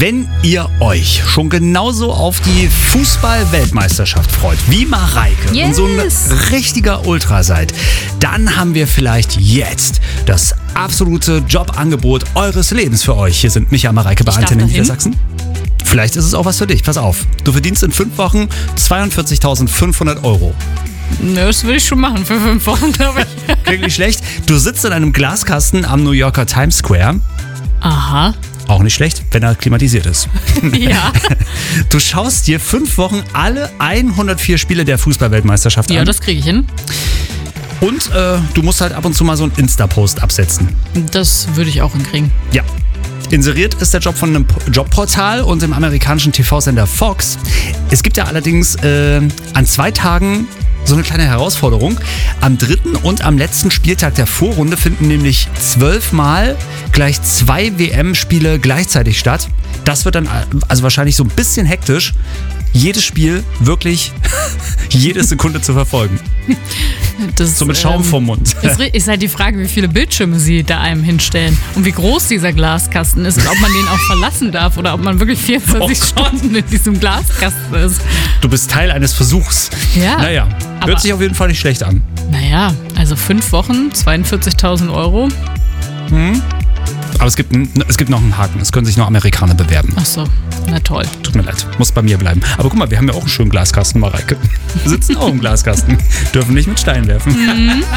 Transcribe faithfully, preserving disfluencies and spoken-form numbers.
Wenn ihr euch schon genauso auf die Fußball-Weltmeisterschaft freut, wie Mareike Yes. und so ein richtiger Ultra seid, dann haben wir vielleicht jetzt das absolute Jobangebot eures Lebens für euch. Hier sind Micha und Mareike bei Ich darf Antenne dahin. Niedersachsen. Vielleicht ist es auch was für dich. Pass auf. Du verdienst in fünf Wochen zweiundvierzigtausendfünfhundert Euro. Nö, das würde ich schon machen für fünf Wochen, glaube ich. Klingt nicht schlecht. Du sitzt in einem Glaskasten am New Yorker Times Square. Aha. Auch nicht schlecht, wenn er klimatisiert ist. Ja. Du schaust dir fünf Wochen alle hundertvier Spiele der Fußball-Weltmeisterschaft Ja, an. das kriege ich hin. Und äh, du musst halt ab und zu mal so einen Insta-Post absetzen. Das würde ich auch hinkriegen. Ja. Inseriert ist der Job von einem P- Jobportal und dem amerikanischen T V-Sender Fox. Es gibt ja allerdings äh, an zwei Tagen so eine kleine Herausforderung. Am dritten und am letzten Spieltag der Vorrunde finden nämlich zwölfmal gleich zwei W M-Spiele gleichzeitig statt. Das wird dann also wahrscheinlich so ein bisschen hektisch, jedes Spiel wirklich jede Sekunde zu verfolgen. Das, So mit Schaum ähm, vorm Mund. Ist, ri- ist halt die Frage, wie viele Bildschirme sie da einem hinstellen und wie groß dieser Glaskasten ist und ob man den auch verlassen darf oder ob man wirklich vierundzwanzig Oh Gott. Stunden in diesem Glaskasten ist. Du bist Teil eines Versuchs. Ja. Naja, Aber- hört sich auf jeden Fall nicht schlecht an. Naja, also fünf Wochen, zweiundvierzigtausend Euro. Aber es gibt, n- es gibt noch einen Haken. Es können sich noch Amerikaner bewerben. Ach so, na toll. Tut mir leid, muss bei mir bleiben. Aber guck mal, wir haben ja auch einen schönen Glaskasten, Mareike. Wir sitzen auch im Glaskasten. Dürfen nicht mit Steinen werfen.